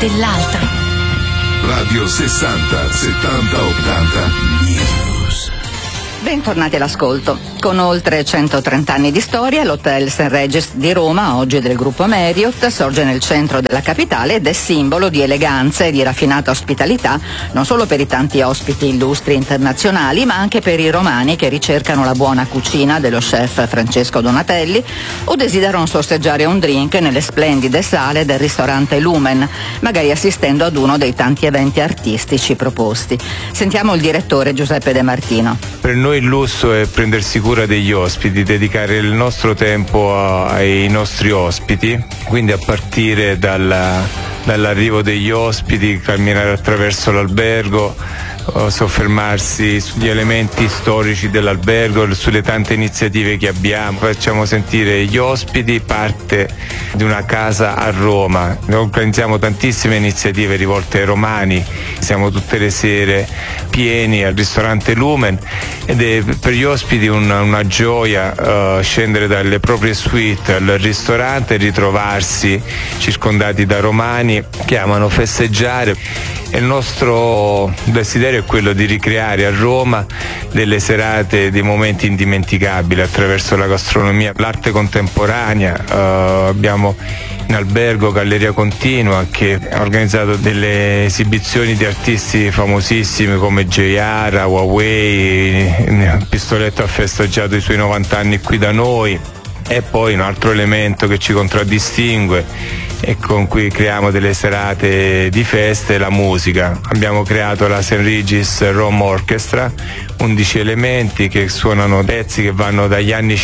dell'altro. Radio 60 70 80 News. Bentornati all'ascolto. Con oltre 130 anni di storia, l'Hotel St. Regis di Roma, oggi del gruppo Marriott, sorge nel centro della capitale ed è simbolo di eleganza e di raffinata ospitalità, non solo per i tanti ospiti illustri internazionali, ma anche per i romani che ricercano la buona cucina dello chef Francesco Donatelli o desiderano sorseggiare un drink nelle splendide sale del ristorante Lumen, magari assistendo ad uno dei tanti eventi artistici proposti. Sentiamo il direttore Giuseppe De Martino. Per noi il lusso è prendersi cura degli ospiti, dedicare il nostro tempo ai nostri ospiti, quindi a partire dall'arrivo degli ospiti, camminare attraverso l'albergo, soffermarsi sugli elementi storici dell'albergo, sulle tante iniziative che abbiamo. Facciamo sentire gli ospiti parte di una casa a Roma. Noi organizziamo tantissime iniziative rivolte ai romani, siamo tutte le sere pieni al ristorante Lumen ed è per gli ospiti una gioia scendere dalle proprie suite al ristorante e ritrovarsi circondati da romani che amano festeggiare. E il nostro desiderio è quello di ricreare a Roma delle serate, dei momenti indimenticabili attraverso la gastronomia, l'arte contemporanea. Abbiamo in albergo Galleria Continua che ha organizzato delle esibizioni di artisti famosissimi come J.R., Huawei. Pistoletto ha festeggiato i suoi 90 anni qui da noi. E poi un altro elemento che ci contraddistingue e con cui creiamo delle serate di feste è la musica. Abbiamo creato la St. Regis Rome Orchestra, 11 elementi che suonano pezzi che vanno dagli anni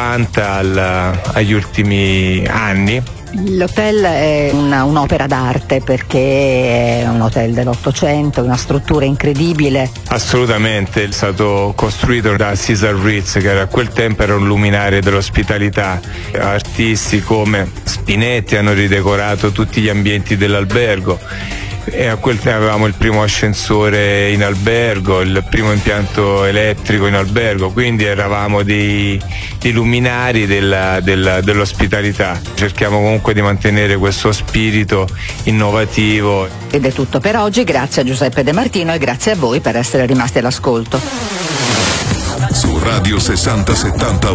50 agli ultimi anni. L'hotel è un'opera d'arte perché è un hotel dell'Ottocento, una struttura incredibile. Assolutamente, è stato costruito da Cesar Ritz, che a quel tempo era un luminario dell'ospitalità. Artisti come Spinetti hanno ridecorato tutti gli ambienti dell'albergo. E a quel tempo avevamo il primo ascensore in albergo, il primo impianto elettrico in albergo, quindi eravamo dei luminari dell'ospitalità. Cerchiamo comunque di mantenere questo spirito innovativo. Ed è tutto per oggi, grazie a Giuseppe De Martino e grazie a voi per essere rimasti all'ascolto. Su Radio 60 70